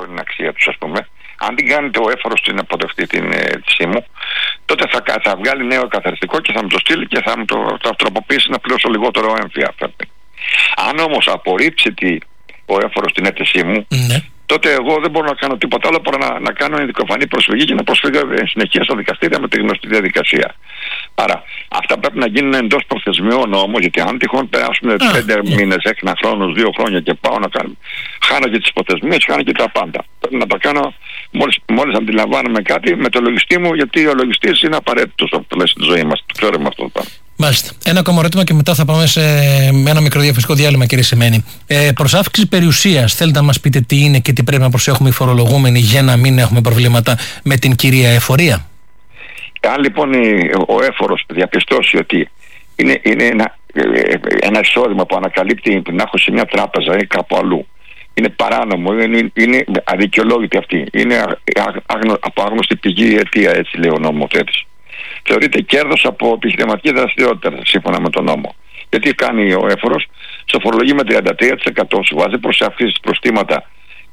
την αξία τους, ας πούμε. Αν την κάνετε ο έφορος την αποδεχτεί την αίτησή μου, τότε θα βγάλει νέο καθαριστικό και θα μου το στείλει και θα μου το τροποποιήσει να πληρώσω λιγότερο έμφυα. Αν όμως απορρίψει ο έφορος την αίτησή μου, τότε εγώ δεν μπορώ να κάνω τίποτα άλλο παρά να κάνω ειδικοφανή προσφυγή και να προσφύγω συνεχεία στα δικαστήρια με τη γνωστή διαδικασία. Άρα αυτά πρέπει να γίνουν εντός προθεσμιών όμως, γιατί αν τυχόν περάσουν 5 μήνες, 6 χρόνους, 2 χρόνια και πάω να κάνω, χάνω και τις προθεσμίες, χάνω και τα πάντα. Πρέπει να τα κάνω μόλις αντιλαμβάνομαι κάτι με το λογιστή μου, γιατί ο λογιστής είναι απαραίτητος στο πλαίσιο της ζωής μας. Το ξέρουμε αυτό το πράγμα. Μάλιστα. Ένα ακόμα ερώτημα και μετά θα πάμε σε ένα μικρό διαφορετικό διάλειμμα, κύριε Σεμένη. Προς αύξηση περιουσίας, θέλετε να μας πείτε τι είναι και τι πρέπει να προσέχουμε οι φορολογούμενοι για να μην έχουμε προβλήματα με την εφορία? Αν λοιπόν ο έφορος διαπιστώσει ότι είναι ένα εισόδημα που ανακαλύπτει να έχω σε μια τράπεζα ή κάπου αλλού, είναι παράνομο, είναι αδικαιολόγητη αυτή, είναι από άγνωστη πηγή ή αιτία, έτσι λέει ο νομοθέτης, θεωρείται κέρδος από επιχειρηματική δραστηριότητα σύμφωνα με τον νόμο. Γιατί κάνει ο έφορος? Στο φορολογεί με 33%, σου βάζει προσαυξήσεις, προστήματα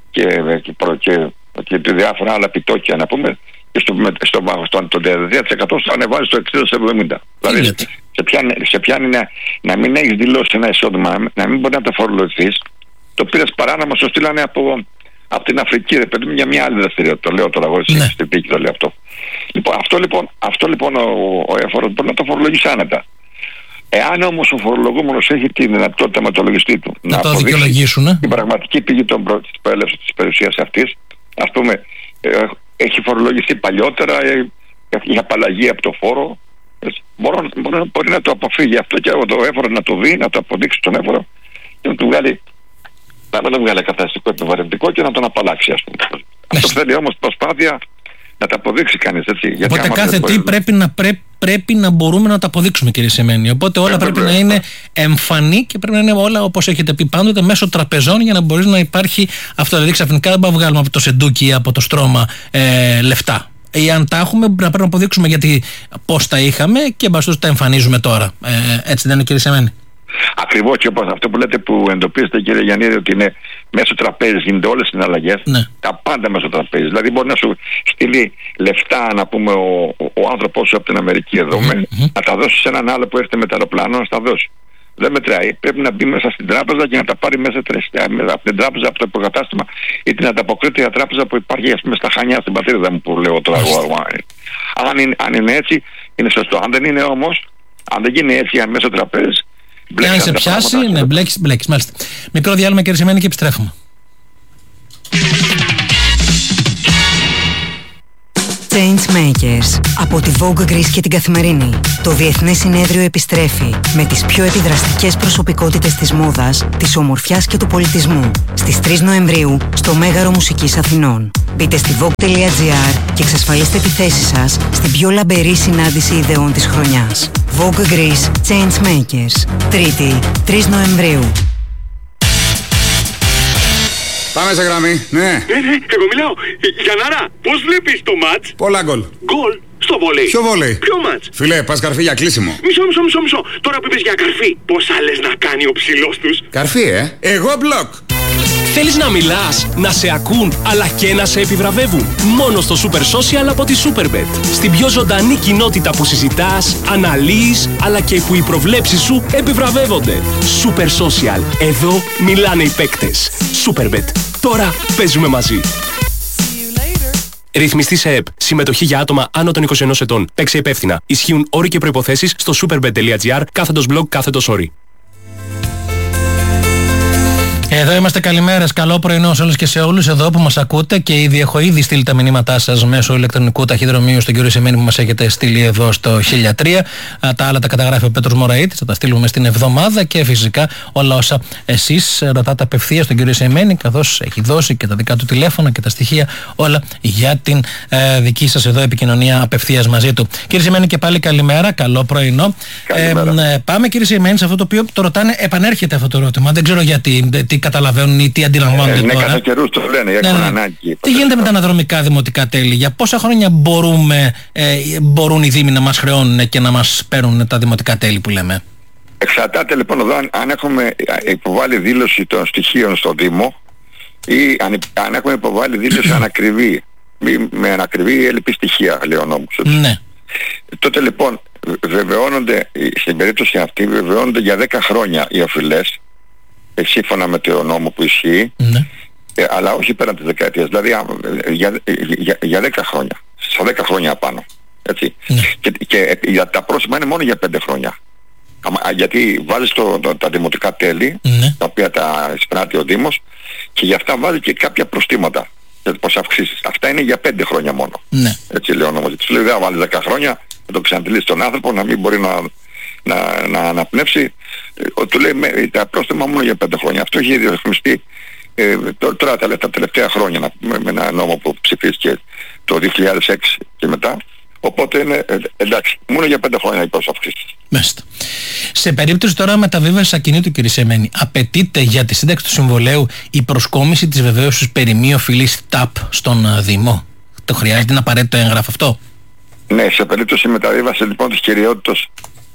και διάφορα άλλα επιτόκια, να πούμε, και το 33% σου ανεβάζει στο 60-70%. Δηλαδή σε πιάνει να μην έχεις δηλώσει ένα εισόδημα, να μην μπορεί να το φορολογηθείς. Το πήρες παράνομα, σου στείλανε από την Αφρική, ρε παιδί μου, για μια άλλη δραστηριότητα. Το λέω τώρα εγώ, στην πίκη το λέω αυτό. Λοιπόν, αυτό λοιπόν ο έφορος μπορεί να το φορολογήσει άνετα. Εάν όμως ο φορολογούμενος έχει τη δυνατότητα με το λογιστή του να το δικαιολογήσουν, την πραγματική πηγή της περιουσίας αυτής, ας πούμε, έχει φορολογηθεί παλιότερα, έχει απαλλαγή από το φόρο, μπορεί να το αποφύγει αυτό και το έφορο να το δει, να το αποδείξει τον έφορο και να του βγάλει. Να μην βγάλει καθαριστικό επιβαρυντικό και να τον απαλλάξει, ας πούμε. Αυτό θέλει όμως προσπάθεια να τα αποδείξει κανείς, έτσι. Οπότε κάθε τι πρέπει να μπορούμε να τα αποδείξουμε, κύριε Σεμένη. Οπότε όλα πρέπει να είναι εμφανή και πρέπει να είναι όλα, όπως έχετε πει πάντοτε, μέσω τραπεζών, για να μπορεί να υπάρχει αυτό. Δηλαδή ξαφνικά δεν μπορούμε να βγάλουμε από το σεντούκι ή από το στρώμα λεφτά. Ή αν τα έχουμε, να πρέπει να αποδείξουμε γιατί πώς τα είχαμε και μπαστούς τα εμφανίζουμε τώρα. Έτσι δεν είναι, κύριε Σεμένη? Ακριβώς, και όπως αυτό που λέτε, που εντοπίζετε, κύριε Γιαννίδη, ότι είναι μέσω τραπέζι, γίνονται όλες οι συναλλαγές, τα πάντα μέσω τραπέζι. Δηλαδή μπορεί να σου στείλει λεφτά, να πούμε, ο άνθρωπός σου από την Αμερική εδώ, να τα δώσει σε έναν άλλο που έρχεται με το αεροπλάνο, να στα δώσει. Δεν μετράει. Πρέπει να μπει μέσα στην τράπεζα και να τα πάρει μέσα από την τράπεζα, από το υποκατάστημα ή την ανταποκρίτρια τράπεζα που υπάρχει, ας πούμε, στα Χανιά, στην πατρίδα μου, που λέω τώρα εγώ. Αν είναι έτσι, είναι σωστό. Αν δεν είναι όμως, αν δεν γίνει έτσι μέσω τραπέζι, και αν σε πιάσει, ναι, μπλέκεις. Μάλιστα. Μικρό διάλειμμα, κύριε Σεμένη, και επιστρέφουμε. Changemakers από τη Vogue Greece και την Καθημερινή. Το Διεθνές Συνέδριο επιστρέφει με τις πιο επιδραστικές προσωπικότητες της μόδας, της ομορφιάς και του πολιτισμού στις 3 Νοεμβρίου στο Μέγαρο Μουσικής Αθηνών. Μπείτε στη vogue.gr και εξασφαλίστε τη θέση σας στην πιο λαμπερή συνάντηση ιδεών της χρονιάς. Vogue Greece Changemakers. Τρίτη, 3 Νοεμβρίου. Πάμε σε γραμμή, ναι. Εγώ μιλάω. Γιαννάρα, πώς βλέπεις το μάτς? Πολλά γκολ. Γκολ στο βολέι. Ποιο βολέι? Ποιο μάτς? Φιλέ, πας καρφί για κλείσιμο. Μισό. Τώρα που είπες για καρφί, πόσα λες να κάνει ο ψηλός τους? Καρφί, εγώ μπλοκ. Θέλεις να μιλάς, να σε ακούν, αλλά και να σε επιβραβεύουν? Μόνο στο Super Social από τη Superbet. Στην πιο ζωντανή κοινότητα που συζητάς, αναλύεις, αλλά και που οι προβλέψεις σου επιβραβεύονται. Super Social. Εδώ μιλάνε οι παίκτες. Superbet. Τώρα παίζουμε μαζί. Ρυθμιστή σε ΕΠ. Συμμετοχή για άτομα άνω των 21 ετών. Παίξε υπεύθυνα. Ισχύουν όροι και προϋποθέσεις στο superbet.gr/blog/όροι. Εδώ είμαστε, καλημέρες, καλό πρωινό σε όλους και σε όλους εδώ που μας ακούτε και ήδη έχω στείλει τα μηνύματά σας μέσω ηλεκτρονικού ταχυδρομείου στον κύριο Σεμένη που μας έχετε στείλει εδώ στο 1003. Τα άλλα τα καταγράφει ο Πέτρος Μωραΐτης, θα τα στείλουμε στην εβδομάδα και φυσικά όλα όσα εσείς ρωτάτε απευθείας στον κύριο Σεμένη, καθώς έχει δώσει και τα δικά του τηλέφωνα και τα στοιχεία όλα για την δική σας εδώ επικοινωνία απευθείας μαζί του. Κύριε Σεμένη, και πάλι καλημέρα, καλό πρωινό. Πάμε, κύριε Σεμένη, σε αυτό το οποίο το ρωτάνε, επανέρχεται αυτό το ερώτημα. Δεν ξέρω γιατί, τι καταλαβαίνουν ή τι αντιλαμβάνονται τώρα. Κατά καιρούς το λένε, έχουν ανάγκη. Τι γίνεται με τα αναδρομικά δημοτικά τέλη? Για πόσα χρόνια μπορούν οι δήμοι να μας χρεώνουν και να μας παίρνουν τα δημοτικά τέλη που λέμε? Εξαρτάται λοιπόν εδώ αν έχουμε υποβάλει δήλωση των στοιχείων στο Δήμο, ή αν έχουμε υποβάλει δήλωση ανακριβή, με ανακριβή έλλειπη στοιχεία, λέει ο νόμος. Ναι. Τότε λοιπόν βεβαιώνονται, στην περίπτωση αυτή βεβαιώνονται για 10 χρόνια οι οφειλές, σύμφωνα με το νόμο που ισχύει, Ναι. αλλά όχι πέραν της δεκαετίας, δηλαδή για 10 χρόνια, στα 10 χρόνια απάνω. Έτσι. Ναι. Και τα πρόσημα είναι μόνο για 5 χρόνια. Γιατί βάζεις τα δημοτικά τέλη, Ναι. τα οποία τα εισπράττει ο Δήμος, και για αυτά βάζει και κάποια προστήματα, πως αυξήσεις. Αυτά είναι για 5 χρόνια μόνο. Ναι. Έτσι λέει ο νόμος. Τους λέει δεν βάλει 10 χρόνια, να το ξανατελείς τον άνθρωπο, να μην μπορεί να αναπνεύσει. Του λέει τα πρόστιμα μόνο για 5 χρόνια. Αυτό έχει διορθωθεί τώρα τα τελευταία χρόνια, με ένα νόμο που ψηφίστηκε το 2006 και μετά. Οπότε είναι εντάξει, μόνο για 5 χρόνια υπάρχει αυξήσεις. Μάλιστα. Σε περίπτωση τώρα μεταβίβασης ακινήτου, κύριε Σεμένη, απαιτείται για τη σύνταξη του συμβολέου η προσκόμιση της βεβαίωσης περί μη οφειλής ΤΑΠ στον Δήμο? Το χρειάζεται, είναι απαραίτητο έγγραφο αυτό? Ναι, σε περίπτωση μεταβίβασης λοιπόν της κυριότητας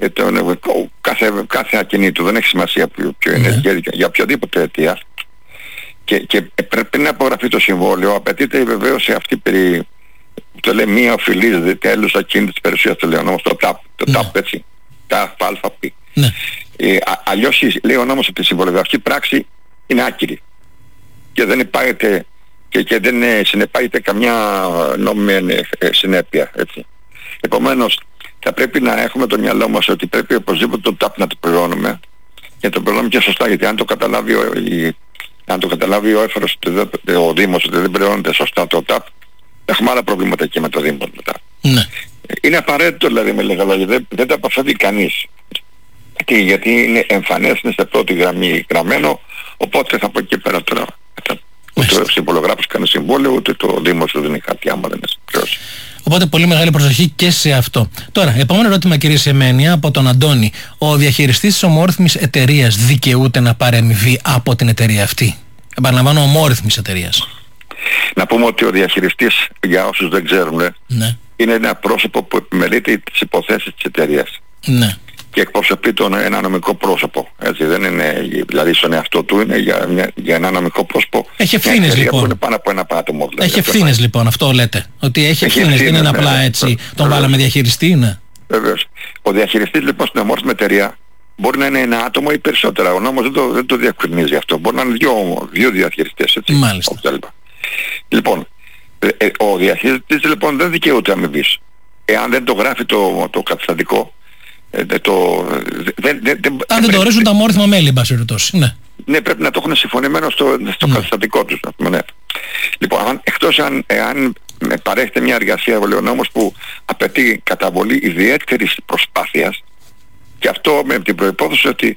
κάθε ακινήτου, δεν έχει σημασία ποιο είναι, για οποιοδήποτε αιτία, και πρέπει να απογραφεί το συμβόλαιο, απαιτείται η βεβαίωση αυτή περί, το λέει μία οφειλής τέλους ακίνητης περιουσίας, το λέει ο νόμος, το ΤΑΠ, έτσι, τα ΑΠ. Ναι. Αλλιώς λέει ο νόμος ότι η συμβολιογραφική πράξη είναι άκυρη και δεν υπάγεται και δεν συνεπάγεται καμιά νόμιμη συνέπεια, έτσι. Επομένως θα πρέπει να έχουμε το μυαλό μας ότι πρέπει οπωσδήποτε το ΤΑΠ να το πληρώνουμε, και να το πληρώνουμε και σωστά, γιατί αν το καταλάβει ο έφερος, ο Δήμος, ότι δεν πληρώνεται σωστά το ΤΑΠ, έχουμε άλλα προβλήματα και με το Δήμο μετά. Ναι. Είναι απαραίτητο, δηλαδή, με λίγα λόγια, δεν τα αποφεύγει κανείς. Γιατί είναι εμφανές, είναι σε πρώτη γραμμή γραμμένο, οπότε θα πω και πέρα τώρα. Ούτε ο συμβολογράφος κάνει συμβόλαιο, ούτε το Δήμος δεν είναι κάτι άμα δεν είναι πληρώσει. Οπότε πολύ μεγάλη προσοχή και σε αυτό. Τώρα, επόμενο ερώτημα, κύριε Σεμένη, από τον Αντώνη. Ο διαχειριστής της ομόρυθμης εταιρείας δικαιούται να πάρει αμοιβή από την εταιρεία αυτή? Επαναλαμβάνω, ομόρυθμης εταιρείας. Να πούμε ότι ο διαχειριστής, για όσους δεν ξέρουν, Ναι. είναι ένα πρόσωπο που επιμελείται τις υποθέσεις της εταιρείας. Ναι. Και εκπροσωπεί ένα νομικό πρόσωπο. Έτσι, δεν είναι δηλαδή στον εαυτό του, είναι για ένα νομικό πρόσωπο. Έχει ευθύνες λοιπόν. Που είναι πάνω από ένα άτομο. Δηλαδή, έχει ευθύνες λοιπόν, αυτό λέτε? Ότι έχει ευθύνες, δεν είναι απλά έτσι, τον βάλαμε διαχειριστή, ναι. Βεβαίως. Ο διαχειριστής λοιπόν στην ομόρυθμη εταιρεία μπορεί να είναι ένα άτομο ή περισσότερα. Ο νόμος δεν το διευκρινίζει αυτό. Μπορεί να είναι δύο διαχειριστές, έτσι. Μάλιστα. Λοιπόν, ο διαχειριστής λοιπόν δεν δικαιούται αμοιβής. Εάν δεν το γράφει το καταστατικό, αν δεν το ορίζουν τα ομόρυθμα μέλη, εν πάση περιπτώσει. Ναι. Ναι, πρέπει να το έχουν συμφωνημένο στο καταστατικό τους. Ναι. Λοιπόν, εκτός εάν παρέχεται μια εργασία, λέει ο νόμος, που απαιτεί καταβολή ιδιαίτερης προσπάθειας, και αυτό με την προϋπόθεση ότι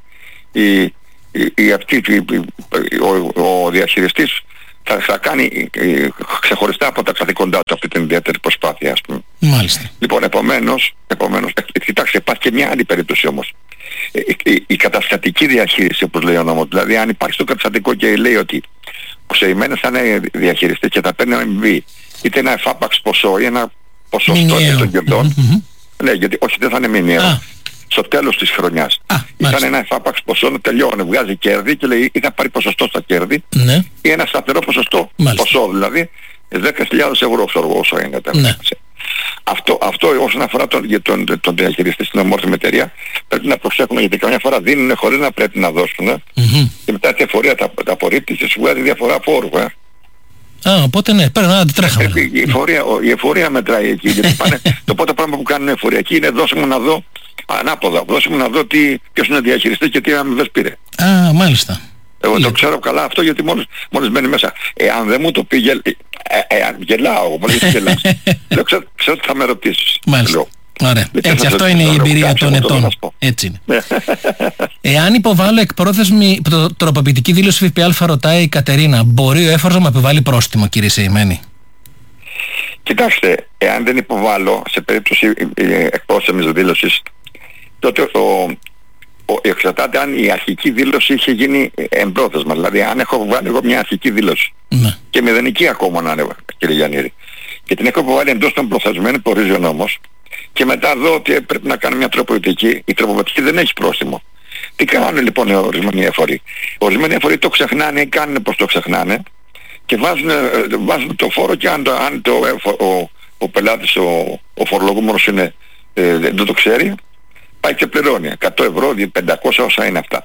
ο διαχειριστής θα κάνει ξεχωριστά από τα καθήκοντά του αυτή την ιδιαίτερη προσπάθεια, ας πούμε. Μάλιστα. Λοιπόν, επομένως, κοιτάξτε, υπάρχει και μια άλλη περίπτωση όμως. Η καταστατική διαχείριση, όπως λέει ο νόμος, δηλαδή αν υπάρχει στο καταστατικό και λέει ότι ο Σεημένος θα είναι διαχειριστής και θα παίρνει αμοιβή, είτε ένα εφάπαξ ποσό ή ένα ποσοστό των κερδών, ναι, γιατί όχι, δεν θα είναι μηνιαίο. Στο τέλος της χρονιάς. Ήταν ένα εφάπαξ ποσό, να τελειώνει, βγάζει κέρδη και λέει ή θα πάρει ποσοστό στα κέρδη, ναι, ή ένα σταθερό ποσό, δηλαδή 10.000 ευρώ, ξέρω όσο είναι. Ναι. Αυτό όσον αφορά τον διαχειριστή στην ομόρυθμη εταιρεία, πρέπει να προσέχουμε, γιατί καμιά φορά δίνουν χωρίς να πρέπει να δώσουν, και μετά η εφορία τα απορρίπτει και σου βγάζει διαφορά φόρου. Οπότε ναι, πρέπει να αντιτρέχαμε. Η εφορία μετράει εκεί, γιατί πάνε, το πρώτο πράγμα που κάνουν εφοριακοί είναι δώσε μου να δω ανάποδα, δώσε μου να δω ποιος είναι διαχειριστής και τι αμοιβές πήρε. Μάλιστα. Εγώ το ξέρω καλά αυτό, γιατί μόλις μπαίνει μέσα. Εάν δεν μου το πει, γελάω, μόλις γελάς. Λέω, ξέρω ότι θα με ρωτήσεις. Μάλιστα. Ωραία. Έτσι, αυτό είναι η εμπειρία των ετών. Έτσι είναι. Εάν υποβάλλω εκπρόθεσμη τροποποιητική δήλωση ΦΠΑ, ρωτάει η Κατερίνα, μπορεί ο έφορος να μου επιβάλλει πρόστιμο, κύριε Σεημένη? Κοιτάξτε, εάν δεν υποβάλλω σε περίπτωση εκπρόθεσμης δήλωσης, τότε εξαρτάται αν η αρχική δήλωση είχε γίνει εμπρόθεσμα. Δηλαδή αν έχω βάλει εγώ μια αρχική δήλωση, ναι, και μηδενική ακόμα να είναι, κύριε Γιαννήρη, και την έχω βάλει εντός των προθεσμένων που ορίζει ο νόμος, και μετά δω ότι πρέπει να κάνω μια τροποποιητική, η τροποποιητική δεν έχει πρόστιμο. Τι κάνουν λοιπόν οι ορισμένοι εφοροί? Ορισμένοι εφοροί το ξεχνάνε ή κάνουν πως το ξεχνάνε, και βάζουν το φόρο, και αν ο πελάτης, ο φορολογούμενος δεν το ξέρει, πάει και πληρώνει 100 ευρώ, 500, όσα είναι αυτά.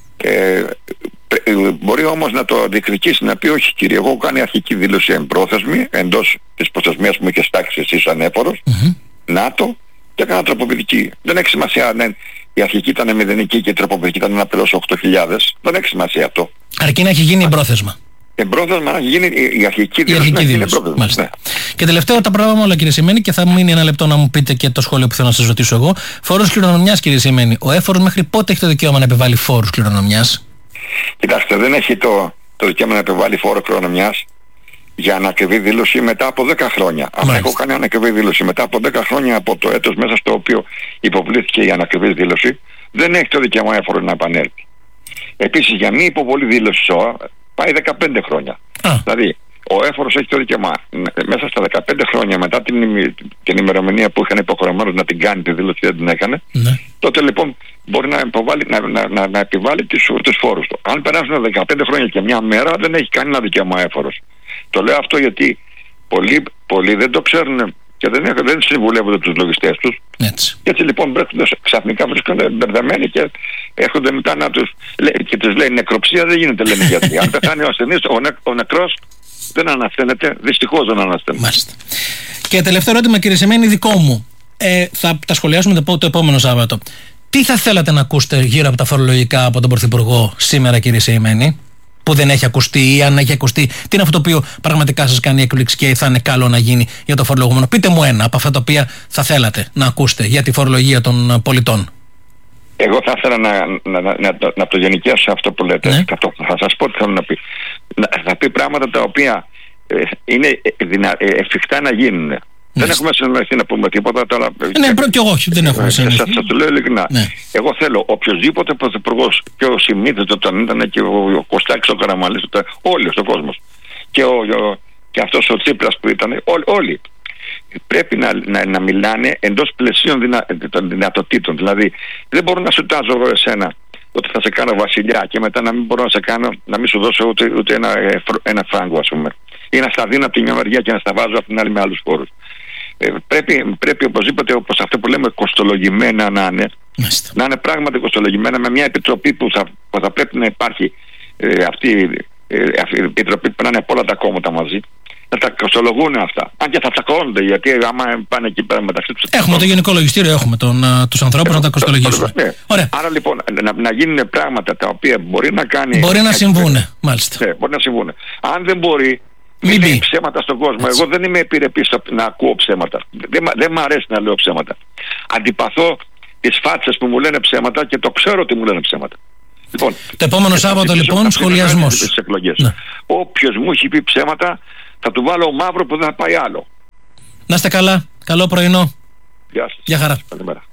Μπορεί όμως να το διεκδικήσει, να πει όχι κύριε, εγώ έχω κάνει αρχική δήλωση εμπρόθεσμη εντός της προθεσμίας που μου είχε στάξει εσείς ανέφορος, να το, και έκανα τροποποιητική. Δεν έχει σημασία αν η αρχική ήταν μηδενική και η τροποποιητική ήταν να πληρώσω 8.000, δεν έχει σημασία αυτό. Αρκεί να έχει γίνει εμπρόθεσμα. Εμπρόθεσμα να έχει γίνει η αρχική δήλωση. Ναι. Και τελευταίο, τα πράγματα όλα κύριε Σιμένη, και θα μείνει ένα λεπτό να μου πείτε και το σχόλιο που θέλω να σας ρωτήσω εγώ. Φόρος κληρονομιάς, κύριε Σιμένη. Ο έφορος μέχρι πότε έχει το δικαίωμα να επιβάλλει φόρους κληρονομιάς? Κοιτάξτε, δεν έχει το δικαίωμα να επιβάλλει φόρο κληρονομιάς για ανακριβή δήλωση μετά από 10 χρόνια. Αν έχω κάνει ανακριβή δήλωση μετά από 10 χρόνια από το έτος μέσα στο οποίο υποβλήθηκε η ανακριβή δήλωση, δεν έχει το δικαίωμα έφορο να επανέλθει. Επίσης, για μη υποβολή δήλωση ΣΟΑ πάει 15 χρόνια. Δηλαδή, ο έφορος έχει το δικαίωμα μέσα στα 15 χρόνια μετά την ημερομηνία που είχαν υποχρεωμένος να την κάνει τη δήλωση, δεν την έκανε. Τότε λοιπόν μπορεί να επιβάλλει τους φόρους του. Αν περάσουν 15 χρόνια και μια μέρα, δεν έχει κανένα δικαίωμα έφορος. Το λέω αυτό γιατί πολλοί δεν το ξέρουν και δεν συμβουλεύονται τους λογιστές τους. Και έτσι λοιπόν ξαφνικά βρίσκονται μπερδεμένοι και έρχονται μετά και τους λέει νεκροψία δεν γίνεται, λένε, γιατί αν πεθάνει ο ασθενής, ο νεκρός δεν ανασταίνεται, δυστυχώς δεν ανασταίνεται. Μάλιστα. Και τελευταίο ερώτημα, κύριε Σιμένη, δικό μου. Θα τα σχολιάσουμε το επόμενο Σάββατο. Τι θα θέλατε να ακούσετε γύρω από τα φορολογικά από τον Πρωθυπουργό σήμερα, κύριε Σιμένη, που δεν έχει ακουστεί, ή αν έχει ακουστεί, τι είναι αυτό το οποίο πραγματικά σας κάνει έκπληξη και θα είναι καλό να γίνει για το φορολογούμενο? Πείτε μου ένα από αυτά τα οποία θα θέλατε να ακούσετε για τη φορολογία των πολιτών. Εγώ θα ήθελα να το γενικιάσω αυτό που λέτε. Ναι. Θα σας πω τι θέλω να πει. Θα πει πράγματα τα οποία είναι εφικτά να γίνουν. Δεν έχουμε συνεννοηθεί να πούμε τίποτα τώρα. Ναι, και εγώ όχι, δεν έχουμε συνεννοηθεί. Σας το λέω ειλικρινά. Ναι. Εγώ θέλω οποιοδήποτε πρωθυπουργός, και ο Σιμίτης όταν ήταν, και ο Κωστάκης ο Καραμανλής, όλοι στον κόσμο, και αυτός ο Τσίπρας που ήταν, όλοι πρέπει να μιλάνε εντός πλαισίων των δυνατοτήτων. Δηλαδή δεν μπορώ να σου τάζω εγώ εσένα ότι θα σε κάνω βασιλιά και μετά να μην μπορώ να μην σου δώσω ούτε ένα φράγκο, ας πούμε, ή να στα δίνω από τη μια μεριά και να στα βάζω από την άλλη με άλλους φόρους. Πρέπει οπωσδήποτε, όπως αυτό που λέμε, κοστολογημένα να είναι. Να είναι πράγματι κοστολογημένα, με μια επιτροπή που θα πρέπει να υπάρχει, αυτή η επιτροπή που να είναι από όλα τα κόμματα μαζί, να τα κοστολογούν αυτά. Αν και θα τσακώνονται, γιατί άμα πάνε εκεί πέρα μεταξύ τους. Έχουμε το Γενικό Λογιστήριο, έχουμε τους ανθρώπους να τα κοστολογήσουν. Ωραία. Άρα λοιπόν να γίνουν πράγματα τα οποία μπορεί να κάνει. Μπορεί να συμβούν, μάλιστα. Ναι, μπορεί να συμβούν. Αν δεν μπορεί. Μην πει ψέματα στον κόσμο. Εγώ δεν είμαι επιρρεπής να ακούω ψέματα. Δεν μ' αρέσει να λέω ψέματα. Αντιπαθώ τις φάτσες που μου λένε ψέματα και το ξέρω ότι μου λένε ψέματα. Λοιπόν, το επόμενο Σάββατο λοιπόν σχολιασμός. Ναι. Όποιος μου έχει πει ψέματα θα του βάλω μαύρο που δεν θα πάει άλλο. Να είστε καλά. Καλό πρωινό. Γεια σας. Γεια χαρά. Καλημέρα.